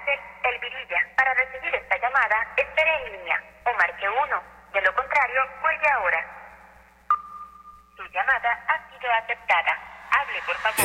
cárcel El Virilla. Para recibir esta llamada, espere en línea o marque 1. De lo contrario, cuelgue ahora. Su llamada ha sido aceptada. Hable, por favor,